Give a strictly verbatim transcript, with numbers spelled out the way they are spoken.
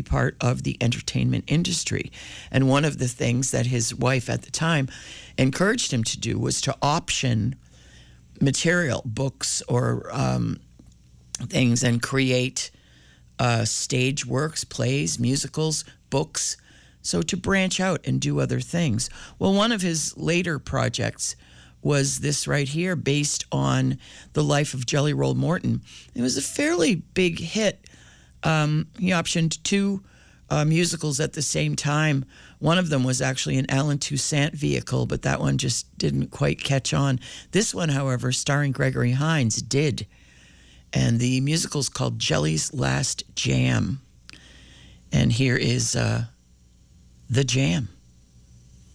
part of the entertainment industry. And one of the things that his wife at the time encouraged him to do was to option material, books or um, things, and create uh, stage works, plays, musicals, books. So to branch out and do other things. Well, one of his later projects was this right here, based on the life of Jelly Roll Morton. It was a fairly big hit. Um, he optioned two uh, musicals at the same time. One of them was actually an Alan Toussaint vehicle, but that one just didn't quite catch on. This one, however, starring Gregory Hines, did. And the musical's called Jelly's Last Jam. And here is uh, The Jam.